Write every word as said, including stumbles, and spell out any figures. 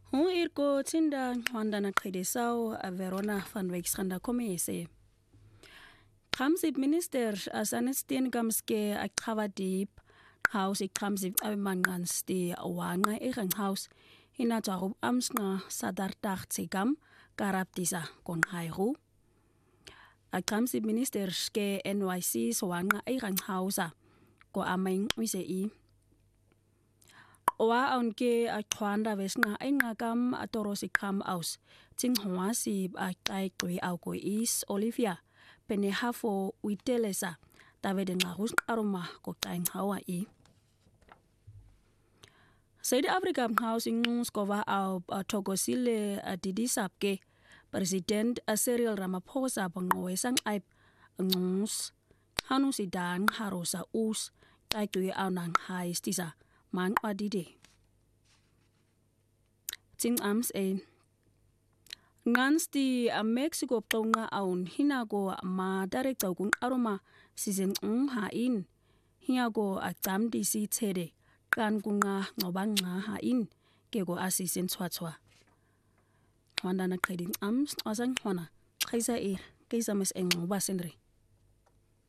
Hu irko tinda Wandana Kredesau Verona van Wijkschanda Komese. Khamsib minister asanestien gamske akhavadip house ikhamsib abemangans di wanga irang house hinatwarub amsna sadartagtsigam karaptisa kon hairu. Akhamsib minister ske N Y C swanga irang house ko ameng wise i. Oa aunque akwanda vesna ingakam atorosikam aus tinghwa si akaiqwi auko is Olivia penehafo witelesa David ngarus aroma ko hawa i South Africa housing skova au togosile didisapke President Cyril Ramaphosa bangowesang aip ngus hanu sidan harosa us kaiqwi aunang haistisa mang adide ting ams e ngans di Mexico tonga aun hinago ma director kun aroma season ng hain hinago atam di si tere kan kunga ngobang nga hain kego assistant swatwa Wandana Trading ams asang hona kaisa e kaisa mes eng ngoba senre